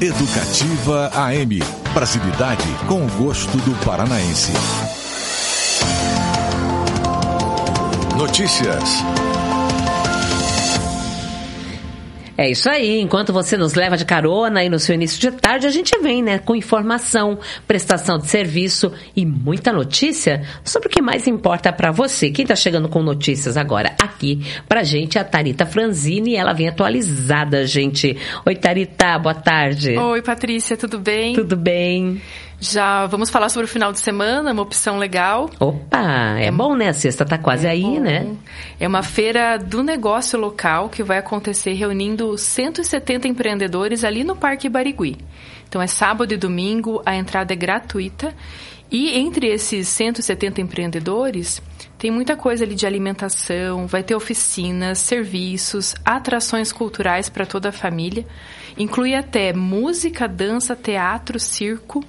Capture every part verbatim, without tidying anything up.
Educativa A M. Brasilidade com o gosto do paranaense. Notícias. É isso aí, enquanto você nos leva de carona aí no seu início de tarde, a gente vem, né, com informação, prestação de serviço e muita notícia sobre o que mais importa para você. Quem tá chegando com notícias agora aqui pra gente é a Tharita Franzini, ela vem atualizada, gente. Oi, Tharita, boa tarde. Oi, Patrícia, tudo bem? Tudo bem. Já vamos falar sobre o final de semana, uma opção legal. Opa, é bom, né? A sexta tá quase é aí, bom. né? É uma feira do negócio local que vai acontecer reunindo cento e setenta empreendedores ali no Parque Barigui. Então é sábado e domingo, a entrada é gratuita. E entre esses cento e setenta empreendedores, tem muita coisa ali de alimentação, vai ter oficinas, serviços, atrações culturais para toda a família. Inclui até música, dança, teatro, circo,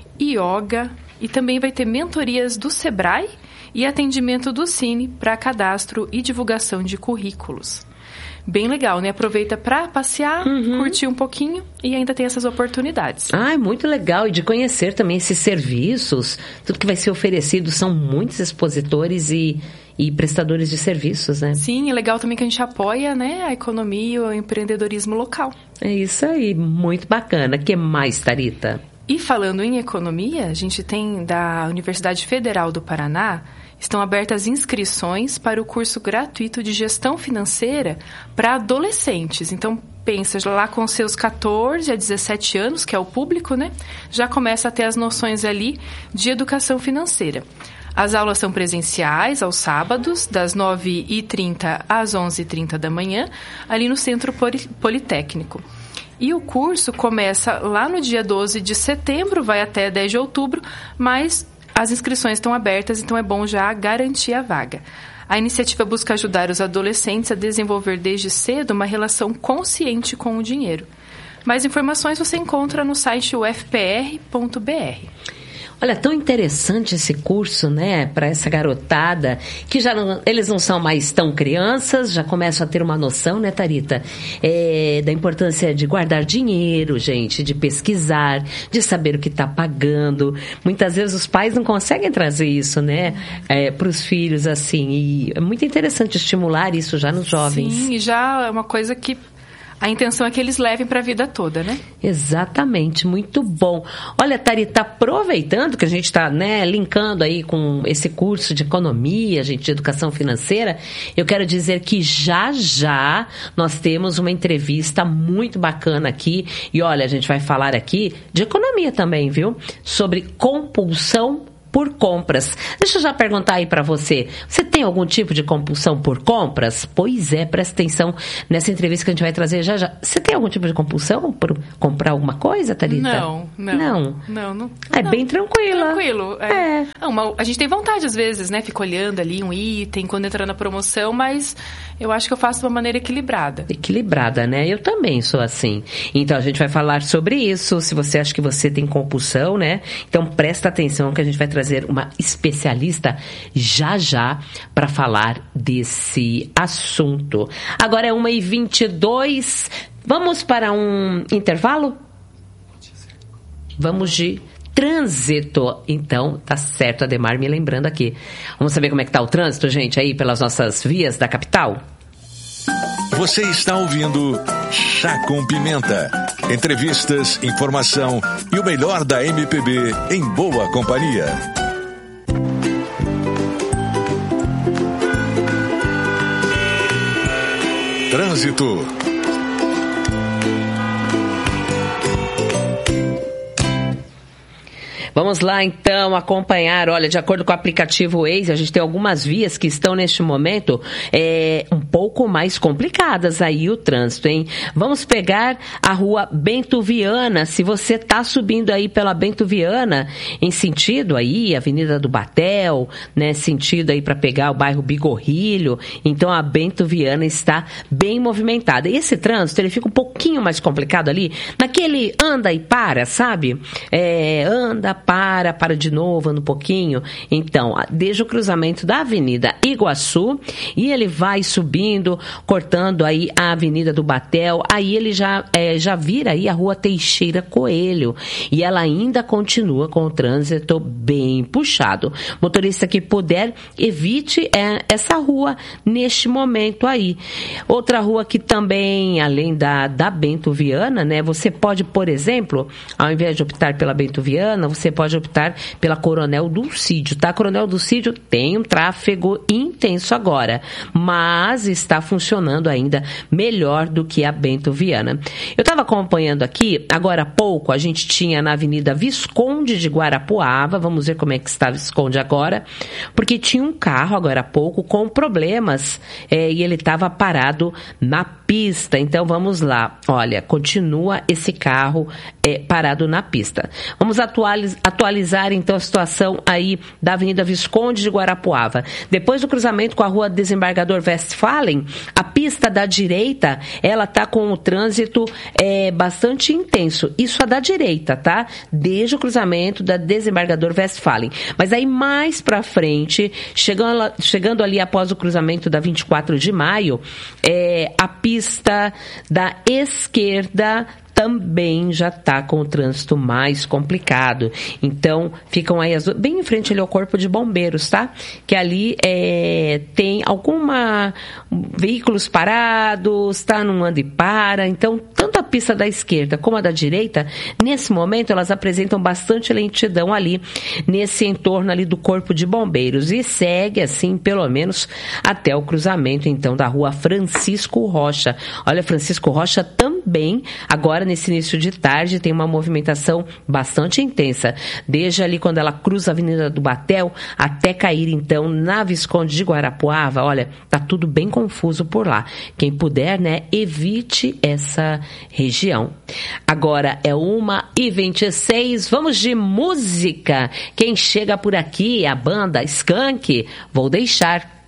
yoga, e também vai ter mentorias do Sebrae e atendimento do Cine para cadastro e divulgação de currículos. Bem legal, né? Aproveita para passear, uhum. curtir um pouquinho e ainda tem essas oportunidades. Ah, é muito legal. E de conhecer também esses serviços, tudo que vai ser oferecido, são muitos expositores e, e prestadores de serviços, né? Sim, é legal também que a gente apoia, né, a economia e o empreendedorismo local. É isso aí, muito bacana. O que mais, Tharita? E falando em economia, a gente tem da Universidade Federal do Paraná, estão abertas inscrições para o curso gratuito de gestão financeira para adolescentes. Então, pensa lá com seus catorze a dezessete anos, que é o público, né? Já começa a ter as noções ali de educação financeira. As aulas são presenciais aos sábados, das nove e trinta às onze e trinta da manhã, ali no Centro Politécnico. E o curso começa lá no dia doze de setembro, vai até dez de outubro, mas as inscrições estão abertas, então é bom já garantir a vaga. A iniciativa busca ajudar os adolescentes a desenvolver desde cedo uma relação consciente com o dinheiro. Mais informações você encontra no site u f p r ponto b r. Olha, tão interessante esse curso, né, para essa garotada, que já não, eles não são mais tão crianças, já começam a ter uma noção, né, Tharita, é, da importância de guardar dinheiro, gente, de pesquisar, de saber o que está pagando. Muitas vezes os pais não conseguem trazer isso, né, é, para os filhos, assim, e é muito interessante estimular isso já nos jovens. Sim, e já é uma coisa que a intenção é que eles levem para a vida toda, né? Exatamente, muito bom. Olha, Tharita, aproveitando que a gente está, né, linkando aí com esse curso de economia, gente, de educação financeira, eu quero dizer que já já nós temos uma entrevista muito bacana aqui. E olha, a gente vai falar aqui de economia também, viu? Sobre compulsão por compras. Deixa eu já perguntar aí pra você. Você tem algum tipo de compulsão por compras? Pois é, presta atenção nessa entrevista que a gente vai trazer já já. Você tem algum tipo de compulsão por comprar alguma coisa, Tharita? Não, não. Não? Não, não. É não. bem tranquila. Tranquilo. É. é. Não, uma, a gente tem vontade às vezes, né? Fica olhando ali um item quando entra na promoção, mas eu acho que eu faço de uma maneira equilibrada. Equilibrada, né? Eu também sou assim. Então a gente vai falar sobre isso. Se você acha que você tem compulsão, né? Então presta atenção que a gente vai trazer trazer uma especialista já já para falar desse assunto. Agora é uma e vinte e dois. Vamos para um intervalo? Vamos de trânsito. Então, tá certo, Ademar me lembrando aqui. Vamos saber como é que tá o trânsito, gente, aí pelas nossas vias da capital? Você está ouvindo Chá com Pimenta. Entrevistas, informação e o melhor da M P B em boa companhia. Trânsito. Vamos lá, então, acompanhar. Olha, de acordo com o aplicativo Waze, a gente tem algumas vias que estão, neste momento, é, um pouco mais complicadas aí o trânsito, hein? Vamos pegar a rua Bento Viana. Se você está subindo aí pela Bento Viana, em sentido aí, Avenida do Batel, né, sentido aí para pegar o bairro Bigorrilho, então a Bento Viana está bem movimentada. E esse trânsito, ele fica um pouquinho mais complicado ali, naquele anda e para, sabe? É, anda, para. para, para de novo, anda um pouquinho. Então, desde o cruzamento da Avenida Iguaçu, e ele vai subindo, cortando aí a Avenida do Batel, aí ele já, é, já vira aí a Rua Teixeira Coelho, e ela ainda continua com o trânsito bem puxado. Motorista que puder, evite é, essa rua neste momento aí. Outra rua que também, além da, da Bento Viana, né, você pode, por exemplo, ao invés de optar pela Bento Viana, você pode optar pela Coronel Dulcídio, tá? Coronel Dulcídio tem um tráfego intenso agora, mas está funcionando ainda melhor do que a Bento Viana. Eu estava acompanhando aqui, agora há pouco, a gente tinha na Avenida Visconde de Guarapuava, vamos ver como é que está Visconde agora, porque tinha um carro agora há pouco com problemas é, e ele estava parado na pista. Então vamos lá, olha, continua esse carro é, parado na pista. Vamos atualiz, atualizar então a situação aí da Avenida Visconde de Guarapuava. Depois do cruzamento com a Rua Desembargador Westphalen, a pista da direita, ela tá com o trânsito é, bastante intenso. Isso é da direita, tá? Desde o cruzamento da Desembargador Westphalen. Mas aí mais pra frente, chegando, chegando ali após o cruzamento da vinte e quatro de maio, é, a pista da esquerda também já está com o trânsito mais complicado. Então, ficam aí as, bem em frente ali ao Corpo de Bombeiros, tá? Que ali é, tem alguma veículos parados, tá? Não anda e para. Então, tanto a pista da esquerda como a da direita, nesse momento, elas apresentam bastante lentidão ali, nesse entorno ali do Corpo de Bombeiros. E segue, assim, pelo menos, até o cruzamento, então, da Rua Francisco Rocha. Olha, Francisco Rocha também, agora, nesse início de tarde, tem uma movimentação bastante intensa. Desde ali, quando ela cruza a Avenida do Batel, até cair, então, na Visconde de Guarapuava, olha, tá tudo bem confuso por lá. Quem puder, né, evite essa região. Agora é uma e vinte e seis, vamos de música. Quem chega por aqui é a banda Skank. Vou deixar.